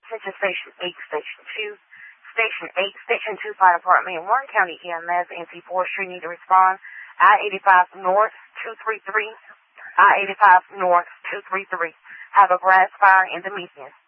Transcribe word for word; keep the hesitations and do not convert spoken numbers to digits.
Attention Station eight, Station two. Station eight, Station two Fire Department in Warren County E M S, N C Forestry need to respond. I eighty-five North two three three. I eighty-five North two three three. Have a grass fire in the Dominion.